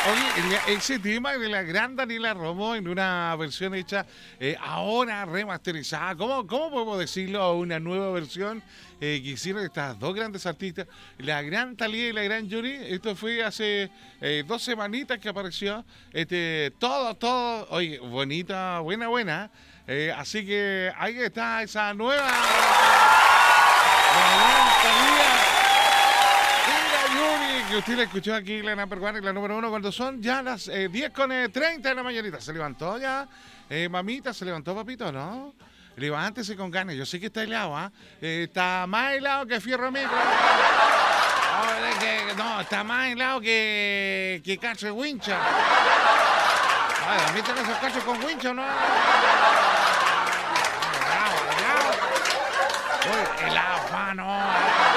Oye, ese tema de la gran Daniela Romo en una versión hecha ahora remasterizada, ¿cómo podemos decirlo? Una nueva versión que hicieron estas dos grandes artistas, la gran Thalía y la gran Yuri. Esto fue hace 2 semanitas que apareció. Todo, oye, bonita, buena. Así que ahí está esa nueva. La gran Thalía. Yuri, que usted la escuchó aquí, la number one y la número uno, cuando son ya las 10:30 de la mañanita. ¿Se levantó ya? Mamita, ¿se levantó, papito? ¿No? Levántese con ganas. Yo sé que está helado, ¿ah? Está más helado que fierro micro. No, está más helado que cacho de wincha. ¿Han visto esos cachos con wincha o no? Helado. Uy, helado, mano.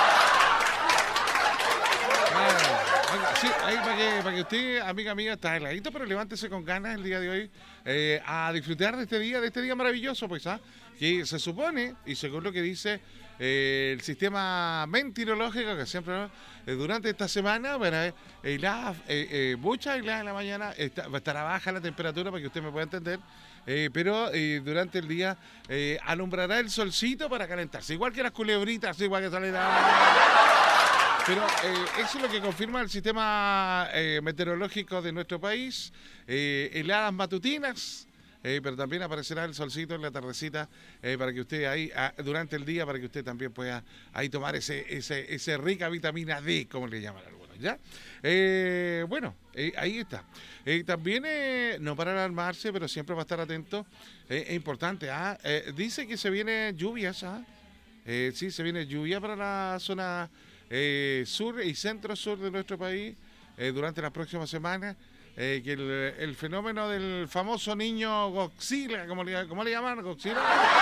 Sí, ahí para que usted, amiga, está heladito, pero levántese con ganas el día de hoy a disfrutar de este día maravilloso, pues, que se supone, y según lo que dice el sistema meteorológico, que siempre durante esta semana, bueno, mucha helada en la mañana, estará baja la temperatura para que usted me pueda entender. Pero durante el día alumbrará el solcito para calentarse, igual que las culebritas, igual que salen. Pero eso es lo que confirma el sistema meteorológico de nuestro país. Heladas matutinas, pero también aparecerá el solcito en la tardecita para que usted ahí, durante el día, para que usted también pueda ahí tomar ese rica vitamina D, como le llaman algunos, ¿ya? Bueno, ahí está. También, no para alarmarse, pero siempre va a estar atento. Es importante, dice que se vienen lluvias, sí, se viene lluvia para la zona sur y centro-sur de nuestro país durante las próximas semanas, que el fenómeno del famoso niño Godzilla, ¿cómo le llaman? Godzilla.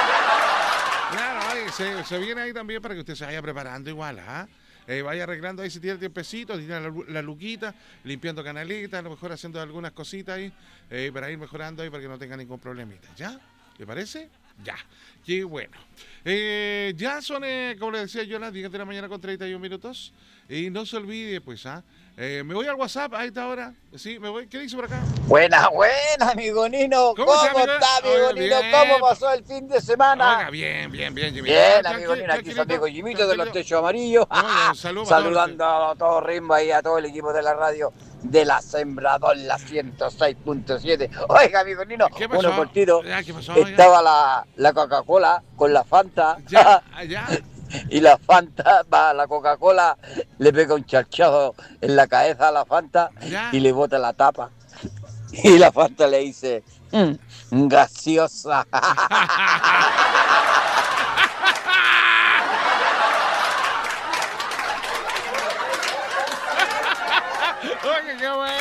Claro, se viene ahí también para que usted se vaya preparando igual, vaya arreglando ahí si tiene el tiempecito, tiene la luquita, limpiando canalitas, a lo mejor haciendo algunas cositas ahí, para ir mejorando ahí para que no tenga ningún problemita, ¿ya? ¿Le parece? Ya, qué bueno. Ya son, como le decía yo, las 10 de la mañana con 31 minutos. Y no se olvide, pues, me voy al WhatsApp a esta hora. Sí, me voy. ¿Qué dice por acá? Buena, amigo Nino. ¿Cómo está, amigo Nino? ¿Cómo pasó el fin de semana? Oiga, bien, Jimmy. Bien, amigo Nino. Aquí su amigo Jimito de los Techos Amarillos. Saludando a todo ritmo y a todo el equipo de la radio de la Sembrador, la 106.7. Oiga, amigo Nino, uno cortito. Estaba la Coca-Cola con la Fanta. Ya. Y la Fanta, la Coca-Cola le pega un charchazo en la cabeza a la Fanta y le bota la tapa. Y la Fanta le dice, gaseosa. Oye, qué bueno.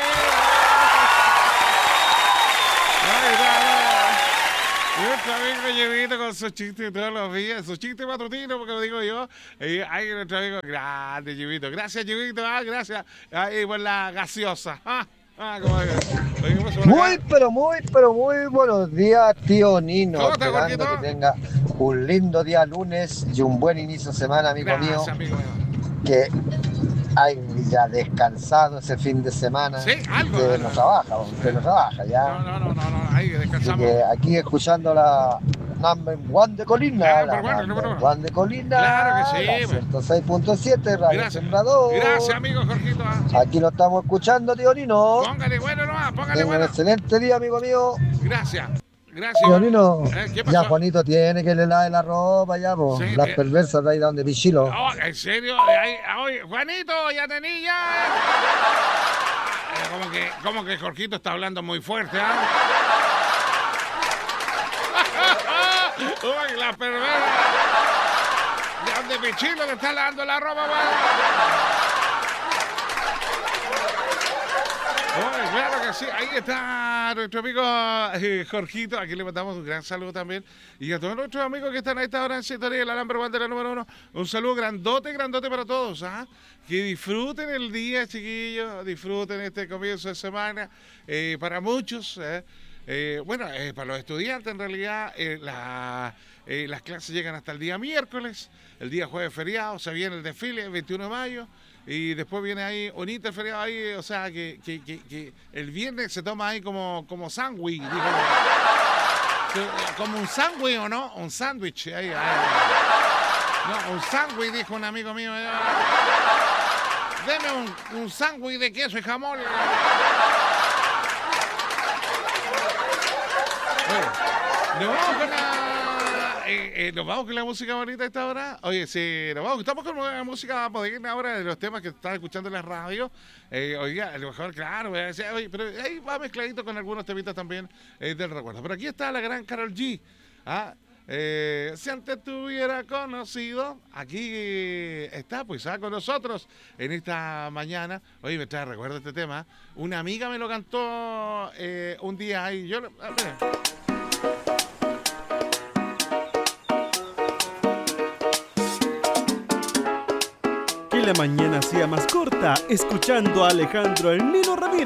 Nuestro amigo Llevito con su chiste todos los días, su chiste matutino, porque lo digo yo. Ay, nuestro amigo, grande Llevito. Gracias, Llevito, gracias por la gaseosa. Muy buenos días, tío Nino. ¿Cómo está, esperando Jorgito? que tenga un lindo día lunes y un buen inicio de semana, amigo mío. Que haya descansado ese fin de semana. Sí, algo. Usted no trabaja, ya. No, ahí descansamos. Así que aquí escuchando la number one de Colina. Number one de Colina. Claro que sí. 106.7, Radio Sembrador. Gracias, amigo Jorgito. Aquí lo estamos escuchando, tío Nino. Póngale bueno nomás, Tenga un excelente día, amigo mío. Gracias. Tío Nino, ¿Qué pasó? ya Juanito tiene que le lave la ropa ya, po. Sí, Las perversas de ahí donde Pichilo. Oh, ¿en serio? Juanito, ya tenía. Como que Jorgito está hablando muy fuerte, Uy, la perversa. Ya donde Pichilo le está lavando la ropa, Oh, claro que sí, ahí está nuestro amigo Jorgito, aquí le mandamos un gran saludo también, y a todos nuestros amigos que están a esta hora en sintonía de la number one de la número uno, un saludo grandote para todos, que disfruten el día, chiquillos, disfruten este comienzo de semana, para muchos, Bueno, para los estudiantes en realidad las clases llegan hasta el día miércoles, el día jueves feriado, se viene el desfile el 21 de mayo y después viene ahí un interferiado ahí, o sea que el viernes se toma ahí como sándwich, como un sándwich o no, un sándwich, ahí. No, un sándwich, dijo un amigo mío. Deme un sándwich de queso y jamón. Nos vamos con la música bonita a esta hora. Oye, sí, estamos con la música moderna ahora de los temas que están escuchando en la radio. Oiga, a lo mejor, claro, oye, pero ahí va mezcladito con algunos temitas también del recuerdo. Pero aquí está la gran Karol G. Si antes te hubiera conocido, aquí está, pues, con nosotros en esta mañana. Oye, me trae recuerdo este tema. Una amiga me lo cantó un día ahí. Que la mañana sea más corta, escuchando a Alejandro el Nino Ramírez.